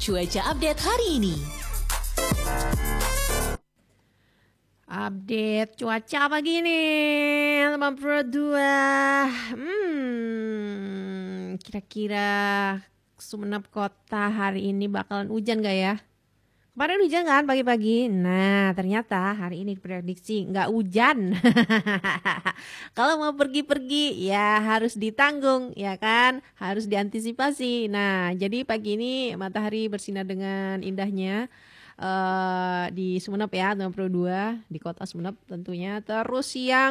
cuaca update hari ini. Update cuaca pagi nih, 82. Kira-kira Sumenep Kota hari ini bakalan hujan gak ya? Kemarin hujan kan pagi-pagi. Nah, ternyata hari ini prediksi nggak hujan. Kalau mau pergi-pergi ya harus ditanggung, ya kan? Harus diantisipasi. Nah, jadi pagi ini matahari bersinar dengan indahnya di Sumenep ya, 62 di kota Sumenep tentunya. Terus siang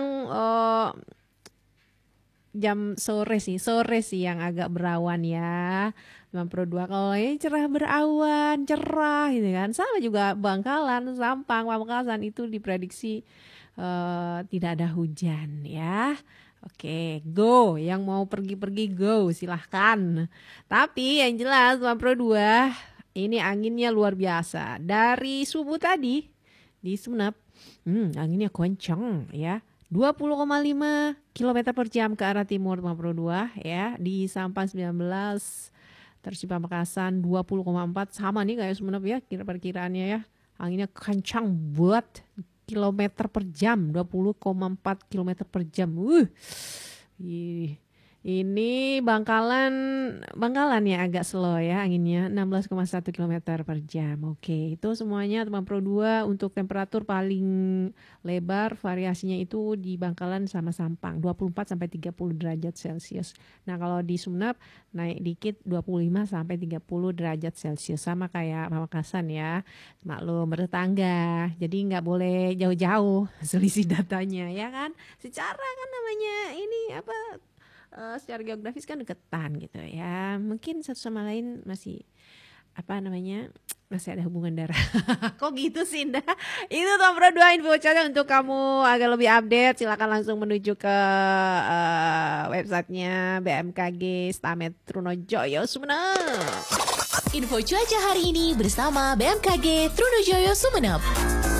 jam sore sih yang agak berawan ya. 92 kalau ini cerah berawan, cerah gitu kan. Sama juga Bangkalan, Sampang, Pamekasan itu diprediksi tidak ada hujan ya. Oke, go. Yang mau pergi-pergi go, silahkan. Tapi yang jelas 92 ini anginnya luar biasa. Dari subuh tadi di Sumenep, anginnya kencang ya. 20,5 km per jam ke arah timur 52 ya. Di Sampang 19, terus di Pamekasan 20,4 sama nih kayak Sumenep ya perkiraannya ya. Anginnya kencang buat kilometer per jam, 20,4 km per jam. Ini Bangkalan ya agak slow ya anginnya 16,1 km per jam. Oke, itu semuanya 92 untuk temperatur paling lebar variasinya itu di Bangkalan sama Sampang 24 sampai 30 derajat Celcius. Nah, kalau di Sumenep naik dikit 25 sampai 30 derajat Celcius sama kayak Pamekasan ya. Maklum bertetangga. Jadi nggak boleh jauh-jauh selisih datanya ya kan. Secara kan namanya ini secara geografis kan deketan gitu ya. Mungkin satu sama lain masih masih ada hubungan darah. Kok gitu sih Indah? Itu nomor 2 info cuaca untuk kamu agak lebih update. Silakan langsung menuju ke websitenya BMKG Stamet Trunojoyo Sumenep. Info cuaca hari ini bersama BMKG Trunojoyo Sumenep.